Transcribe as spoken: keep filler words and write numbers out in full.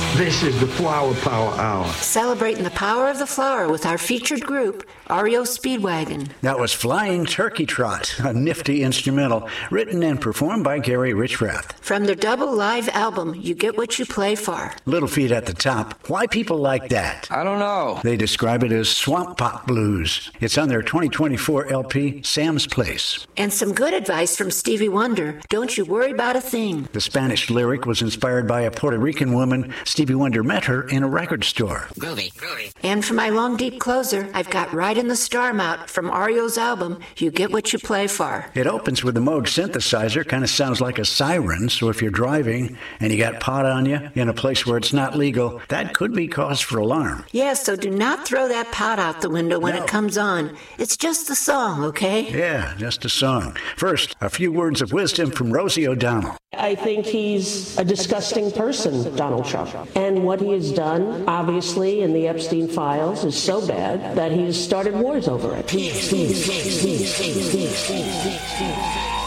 This is the Flower Power Hour. Celebrating the power of the flower with our featured group, R E O Speedwagon. That was Flying Turkey Trot, a nifty instrumental, written and performed by Gary Richrath. From their double live album, You Get What You Play For. Little Feat at the top. Why people like that? I don't know. They describe it as swamp pop blues. It's on their twenty twenty-four L P, Sam's Place. And some good advice from Stevie Wonder, Don't You Worry About a Thing. The Spanish lyric was inspired by a Puerto Rican woman. Stevie Wonder met her in a record store. Groovy, groovy. And for my long, deep closer, I've got Ride in the Storm out from R E O's album, You Get What You Play For. It opens with a Moog synthesizer, kind of sounds like a siren, so if you're driving and you got pot on you in a place where it's not legal, that could be cause for alarm. Yeah, so do not throw that pot out the window when No. it comes on. It's just the song, okay? Yeah, just a song. First, a few words of wisdom from Rosie O'Donnell. I think he's a disgusting person, Donald Trump. And what he has done, obviously, in the Epstein files is so bad that he's started wars over it.